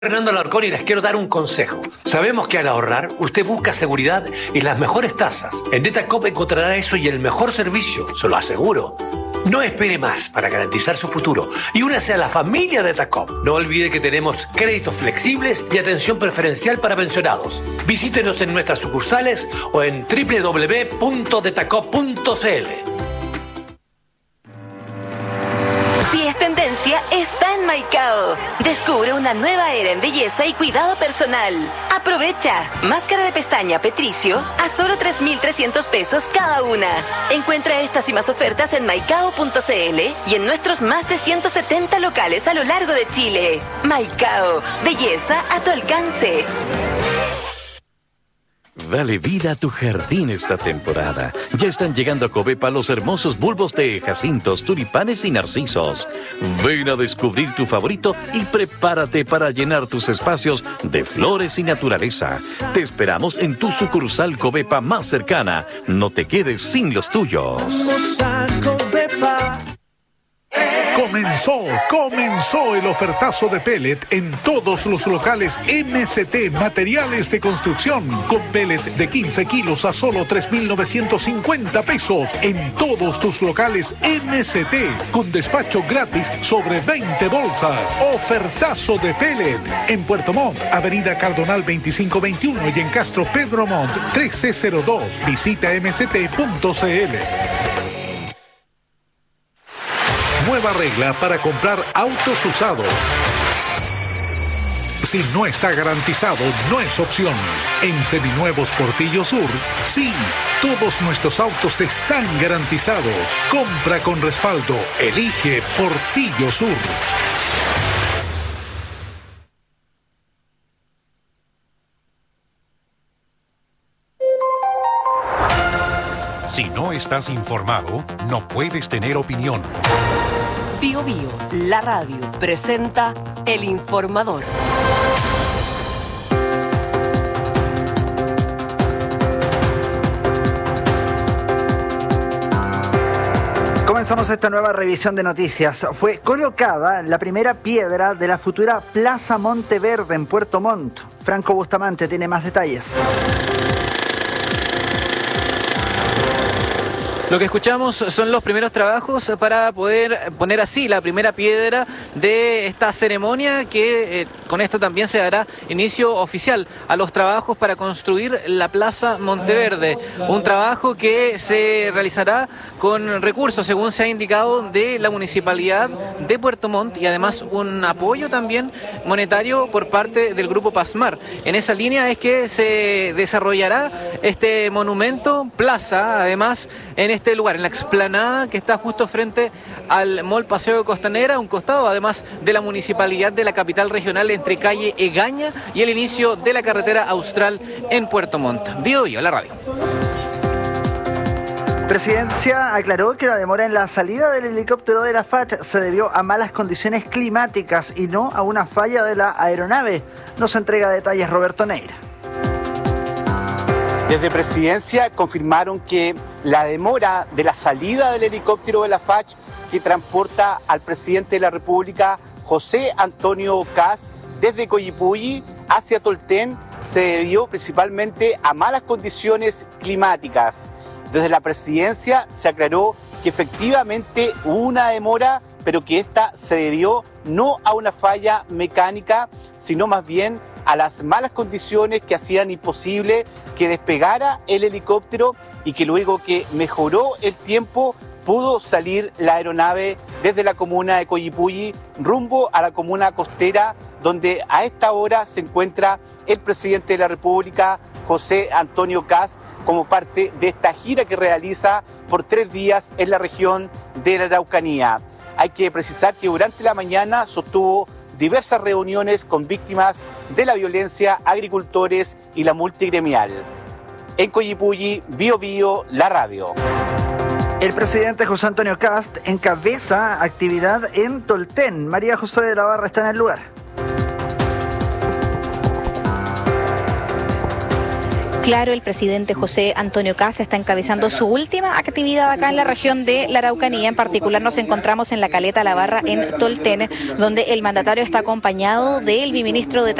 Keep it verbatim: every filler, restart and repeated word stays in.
Fernando Alarcón y les quiero dar un consejo. Sabemos que al ahorrar, usted busca seguridad y las mejores tasas. En Datacop encontrará eso y el mejor servicio, se lo aseguro. No espere más para garantizar su futuro y únase a la familia Datacop. No olvide que tenemos créditos flexibles y atención preferencial para pensionados. Visítenos en nuestras sucursales o en doble u doble u doble u punto datacop punto c l. Si es tendencia, está en Maicao. Descubre una nueva era en belleza y cuidado personal. Aprovecha. Máscara de pestaña Petricio a solo tres mil trescientos pesos cada una. Encuentra estas y más ofertas en maicao punto c l y en nuestros más de ciento setenta locales a lo largo de Chile. Maicao. Belleza a tu alcance. Dale vida a tu jardín esta temporada. Ya están llegando a Covepa los hermosos bulbos de jacintos, tulipanes y narcisos. Ven a descubrir tu favorito y prepárate para llenar tus espacios de flores y naturaleza. Te esperamos en tu sucursal Covepa más cercana. No te quedes sin los tuyos. Vamos a Covepa. Comenzó, comenzó el ofertazo de pellet en todos los locales M C T Materiales de Construcción. Con pellet de quince kilos a solo tres mil novecientos cincuenta pesos en todos tus locales M C T. Con despacho gratis sobre veinte bolsas. Ofertazo de pellet en Puerto Montt, Avenida Cardonal veinticinco veintiuno y en Castro Pedro Montt trece cero dos. Visita m c t punto c l. Nueva regla para comprar autos usados. Si no está garantizado, no es opción. En Seminuevos Portillo Sur, sí, todos nuestros autos están garantizados. Compra con respaldo. Elige Portillo Sur. Si no estás informado, no puedes tener opinión. Bio Bio, la radio, presenta El Informador. Comenzamos esta nueva revisión de noticias. Fue colocada la primera piedra de la futura Plaza Monteverde en Puerto Montt. Franco Bustamante tiene más detalles. Lo que escuchamos son los primeros trabajos para poder poner así la primera piedra de esta ceremonia que eh, con esto también se dará inicio oficial a los trabajos para construir la Plaza Monteverde. Un trabajo que se realizará con recursos, según se ha indicado, de la Municipalidad de Puerto Montt y además un apoyo también monetario por parte del Grupo Pasmar. En esa línea es que se desarrollará este monumento, plaza, además en este lugar, en la explanada que está justo frente al Mall Paseo de Costanera, un costado además de la municipalidad de la capital regional entre calle Egaña y el inicio de la carretera austral en Puerto Montt. Bio Bio, la radio. Presidencia aclaró que la demora en la salida del helicóptero de la F A C se debió a malas condiciones climáticas y no a una falla de la aeronave. Nos entrega detalles Roberto Neira. Desde Presidencia confirmaron que la demora de la salida del helicóptero de la F A C que transporta al presidente de la República, José Antonio Kast, desde Coyipulli hacia Tolten se debió principalmente a malas condiciones climáticas. Desde la Presidencia se aclaró que efectivamente hubo una demora, pero que esta se debió no a una falla mecánica, sino más bien a las malas condiciones que hacían imposible que despegara el helicóptero y que luego que mejoró el tiempo pudo salir la aeronave desde la comuna de Coyipulli rumbo a la comuna costera, donde a esta hora se encuentra el presidente de la República, José Antonio Kast, como parte de esta gira que realiza por tres días en la región de la Araucanía. Hay que precisar que durante la mañana sostuvo diversas reuniones con víctimas de la violencia, agricultores y la multigremial. En Coyipulli, Bio Bio, la radio. El presidente José Antonio Kast encabeza actividad en Tolten. María José de la Barra está en el lugar. Claro, el presidente José Antonio Kast está encabezando su última actividad acá en la región de la Araucanía. En particular nos encontramos en la Caleta La Barra en Tolten, donde el mandatario está acompañado del viceministro de